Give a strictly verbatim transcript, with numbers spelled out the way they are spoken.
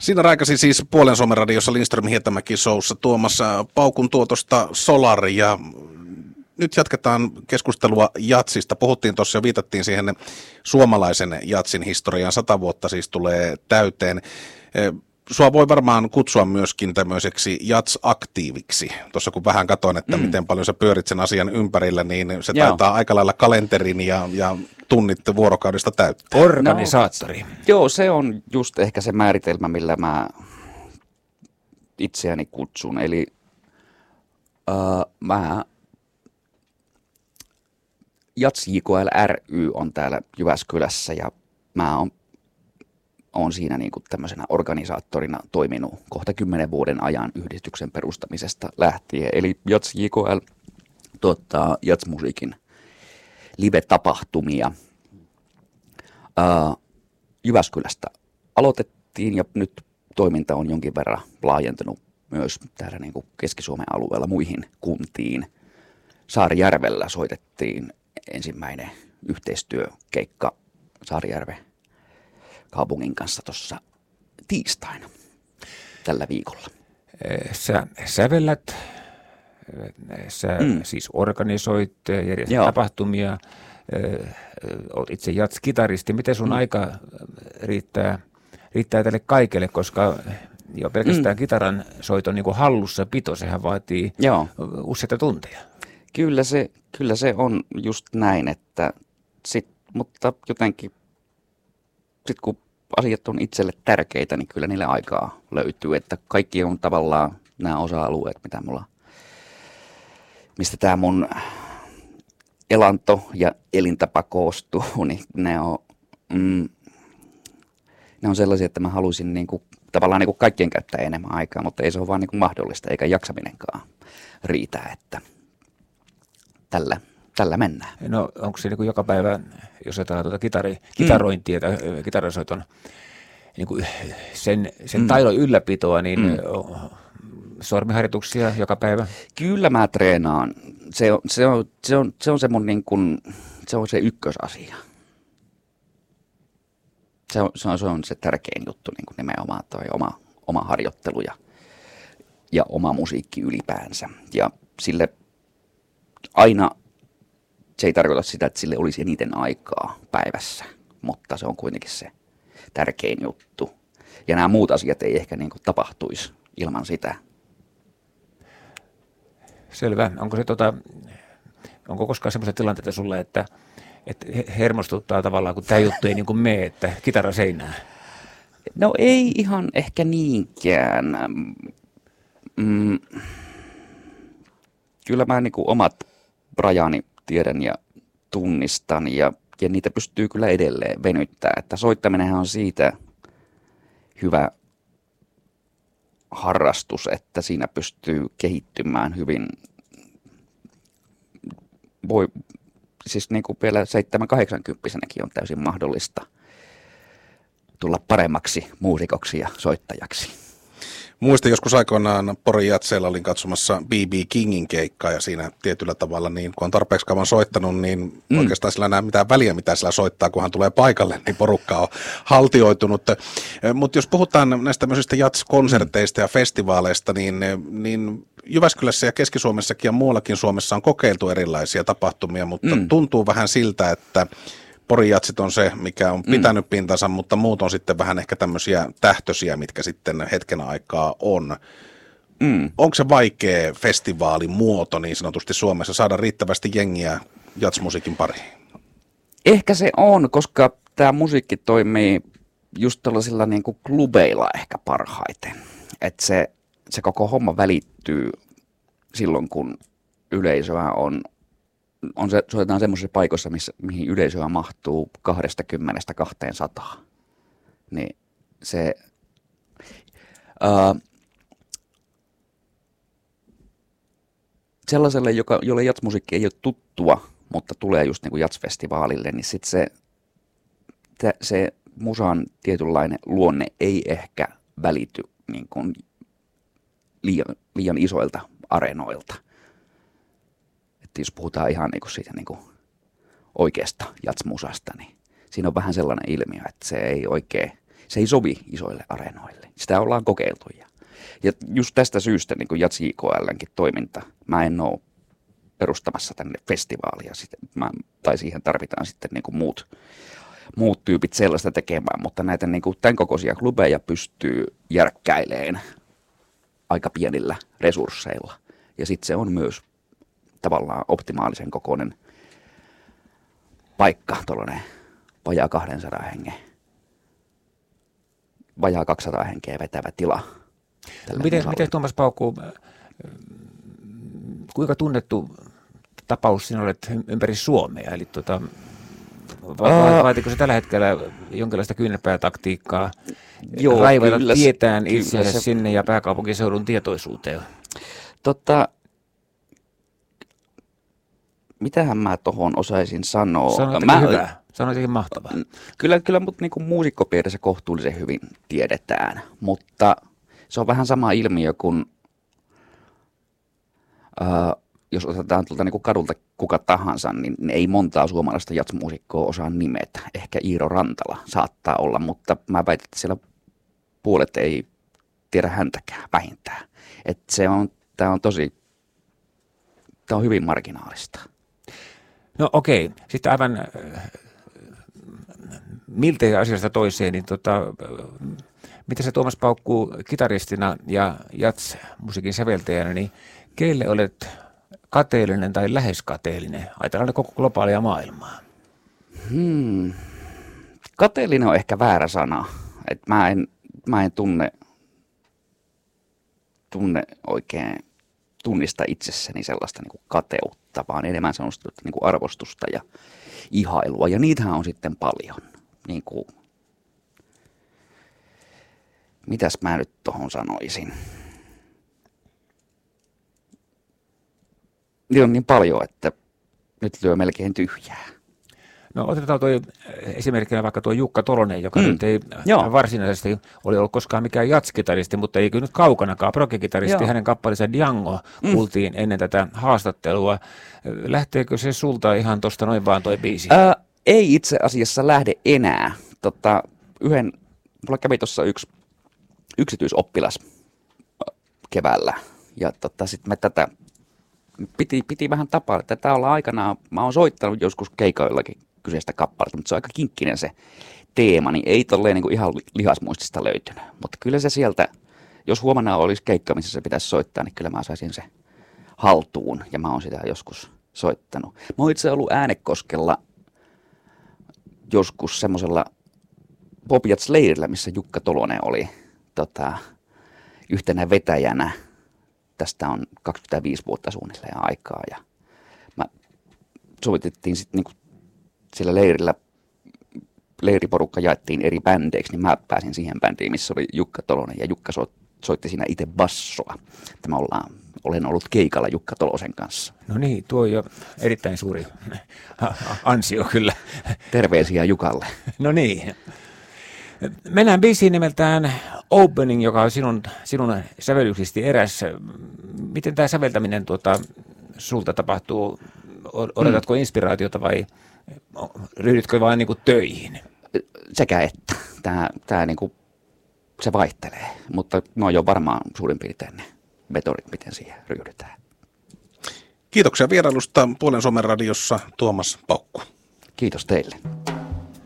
Siinä raikasi siis Puolen Suomen radiossa Lindström Hietamäki showssa tuomassa paukun tuotosta Solari, ja nyt jatketaan keskustelua jatsista. Puhuttiin tuossa ja viitattiin siihen suomalaisen jatsin historiaan. Sata vuotta siis tulee täyteen. Sua voi varmaan kutsua myöskin tämmöiseksi jats-aktiiviksi. Tuossa kun vähän katoin, että mm. miten paljon sä pyörit sen asian ympärillä, niin se Joo. taitaa aika lailla kalenterin ja, ja tunnit vuorokaudesta täyttää. Organisaattori. No, joo, se on just ehkä se määritelmä, millä mä itseäni kutsun. Eli uh, mä Jats J K L ry on täällä Jyväskylässä ja mä oon Olen siinä niin kuin tämmöisenä organisaattorina toiminut kohta kymmenen vuoden ajan yhdistyksen perustamisesta lähtien. Eli Jats J K L tuottaa jatsmusiikin live-tapahtumia. Ää, Jyväskylästä aloitettiin ja nyt toiminta on jonkin verran laajentunut myös täällä niin kuin Keski-Suomen alueella muihin kuntiin. Saarijärvellä soitettiin ensimmäinen yhteistyökeikka Saarijärven kaupungin kanssa tuossa tiistaina tällä viikolla. Sä sävellät, sä mm. siis organisoit, järjestät tapahtumia, olet itse jats-kitaristi. Miten sun mm. aika riittää, riittää tälle kaikelle, koska jo pelkästään mm. kitaran soiton niin kuin hallussa pito, sehän vaatii Joo. useita tunteja. Kyllä se, kyllä se on just näin, että sit, mutta jotenkin sitten kun asiat on itselle tärkeitä, niin kyllä niille aikaa löytyy, että kaikki on tavallaan nämä osa-alueet, mitä mulla, mistä tämä mun elanto ja elintapa koostuu, niin ne on, mm, ne on sellaisia, että mä haluaisin niin kuin, tavallaan niin kuin kaikkien käyttää enemmän aikaa, mutta ei se ole vaan niin kuin mahdollista, eikä jaksaminenkaan riitä, että tällä Tällä mennään. No onko se niin kuin joka päivä, jos ajatellaan tuota kitari, kitarointia tai mm. kitarasoiton niin kuin sen, sen mm. taidon ylläpitoa, niin mm. sormiharjoituksia joka päivä? Kyllä mä treenaan. Se on se, on, se, on, se, on se mun niin kuin, se on se ykkösasia. Se on se, on, se, on se tärkein juttu niin kuin nimenomaan toi oma, oma harjoittelu ja, ja oma musiikki ylipäänsä. Ja sille aina se ei tarkoita sitä, että sille olisi eniten aikaa päivässä, mutta se on kuitenkin se tärkein juttu. Ja nämä muut asiat ei ehkä niin kuin tapahtuisi ilman sitä. Selvä. Onko se tota, onko koskaan semmoisia tilanteita sulle, että, että hermostuttaa tavallaan, kun tämä juttu ei niin kuin mene, että kitara seinää? No ei ihan ehkä niinkään. Mm, kyllä mä niin kuin omat rajani tiedän ja tunnistan ja, ja niitä pystyy kyllä edelleen venyttää. Että soittaminenhan on siitä hyvä harrastus, että siinä pystyy kehittymään hyvin. Voi, siis niin kuin vielä seitsemän kahdeksankymppisenäkin on täysin mahdollista tulla paremmaksi muusikoksi ja soittajaksi. Muistan joskus aikoinaan Porin jatseilla olin katsomassa B B Kingin keikkaa ja siinä tietyllä tavalla, niin kun on tarpeeksi kauan soittanut, niin mm. oikeastaan sillä ei näe mitään väliä, mitä sillä soittaa, kun hän tulee paikalle, niin porukka on haltioitunut. Mutta jos puhutaan näistä tämmöisistä jats-konserteista ja festivaaleista, niin, niin Jyväskylässä ja Keski-Suomessakin ja muuallakin Suomessa on kokeiltu erilaisia tapahtumia, mutta mm. tuntuu vähän siltä, että Porin jatsit on se, mikä on pitänyt mm. pintansa, mutta muut on sitten vähän ehkä tämmöisiä tähtöisiä, mitkä sitten hetken aikaa on. Mm. Onko se vaikea festivaalimuoto niin sanotusti Suomessa saada riittävästi jengiä jatsmusiikin pariin? Ehkä se on, koska tämä musiikki toimii just tällaisilla niin kuin klubeilla ehkä parhaiten. Että se, se koko homma välittyy silloin, kun yleisöä on On se, soitetaan semmoisissa paikoissa, missä, mihin yleisöä mahtuu kaksikymmentä kaksisataa. Niin se, ää, sellaiselle, joka, jolle jatsmusiikki ei ole tuttua, mutta tulee just niin kuin jatsfestivaalille, niin sitten se, te, se musan tietynlainen luonne ei ehkä välity niin kuin liian, liian isoilta areenoilta. Jos puhutaan ihan niin kuin siitä niin kuin oikeasta jatsmusasta, niin siinä on vähän sellainen ilmiö, että se ei oikein, se ei sovi isoille areenoille. Sitä ollaan kokeiltu. Ja, ja just tästä syystä niin kuin Jats J K L:nkin toiminta, mä en ole perustamassa tänne festivaalia, sit, mä, tai siihen tarvitaan sitten niin kuin muut, muut tyypit sellaista tekemään, mutta näitä niin kuin tämän kokoisia klubeja pystyy järkkäileen aika pienillä resursseilla. Ja sitten se on myös tavallaan optimaalisen kokoinen paikka, tuollainen vajaa kahdensadan hengen, vajaa kaksisataa henkeä vetävä tila. Miten, miten Tuomas Paukku, kuinka tunnettu tapaus sinä olet ympäri Suomea? Eli tuota, va- vaatiko se tällä hetkellä jonkinlaista kyynärpää taktiikkaa raivata tietään itse asiassa se sinne ja pääkaupunkiseudun tietoisuuteen? Totta, mitähän mä tohon osaisin sanoa? Sanoitko mä, hyvä? Sanoitko mahtavaa? Kyllä, kyllä mutta niin kuin muusikkopiirissä kohtuullisen hyvin tiedetään, mutta se on vähän sama ilmiö kuin, äh, jos otetaan tuolta niin kuin kadulta kuka tahansa, niin ei montaa suomalaista jatsmuusikkoa osaa nimetä. Ehkä Iiro Rantala saattaa olla, mutta mä väitän, että siellä puolet ei tiedä häntäkään vähintään. Että se on, tää on tosi, tää on hyvin marginaalista. No okei, sitten aivan äh, miltei asiasta toiseen, niin tota, mitä sä Tuomas Paukku kitaristina ja jats-musiikin säveltäjänä, niin keille olet kateellinen tai lähes kateellinen? Ajatellaan koko globaalia maailmaa. Hmm. Kateellinen on ehkä väärä sana. Et mä, en, mä en tunne, tunne oikein tunnista itsessäni sellaista niin kuin kateutta, vaan enemmän sellaista niin kuin arvostusta ja ihailua. Ja niitähän on sitten paljon. Niin kuin, mitäs mä nyt tohon sanoisin? Niitä on niin paljon, että nyt lyö melkein tyhjää. No otetaan tuo esimerkkinä vaikka tuo Jukka Tolonen, joka mm. nyt ei Joo. varsinaisesti ole ollut koskaan mikään jatskitaristi, mutta ei kyllä nyt kaukanakaan progekitaristi. Hänen kappaleensa Django mm. kuultiin ennen tätä haastattelua. Lähteekö se sulta ihan tuosta noin vaan toi biisi? Ää, ei itse asiassa lähde enää. Tota, yhden, mulla kävi tuossa yksi yksityisoppilas keväällä ja tota, sitten me tätä piti, piti vähän tapaa. Tätä olla aikanaan, mä oon soittanut joskus keikoillakin kyseistä kappaletta, mutta se on aika kinkkinen se teema, niin ei tolleen niin kuin ihan lihasmuistista löytynyt. Mutta kyllä se sieltä, jos huomenna olisi keikka, missä se pitäisi soittaa, niin kyllä mä saisin se haltuun ja mä oon sitä joskus soittanut. Mä oon itse ollut Äänekoskella joskus semmoisella Pop Jazz-leirillä, missä Jukka Tolonen oli tota, yhtenä vetäjänä. Tästä on kaksikymmentäviisi vuotta suunnilleen aikaa ja mä sovitettiin sitten niinku siellä leirillä, leiriporukka jaettiin eri bändeiksi, niin mä pääsin siihen bändiin, missä oli Jukka Tolonen ja Jukka so, soitti siinä itse bassoa. Tämä ollaan, olen ollut keikalla Jukka Tolosen kanssa. No niin, tuo on jo erittäin suuri ansio kyllä. Terveisiä Jukalle. No niin. Mennään biisiin nimeltään Opening, joka on sinun, sinun sävellyksistä eräs. Miten tämä säveltäminen tuota, sulta tapahtuu? Odotatko inspiraatiota vai ryhdytkö vain niin kuin töihin? Sekä että. Tämä, tämä niin kuin, se vaihtelee, mutta no jo varmaan suurin piirtein ne metodit, miten siihen ryhdytään. Kiitoksia vierailusta Puolen Suomen radiossa Tuomas Paukku. Kiitos teille.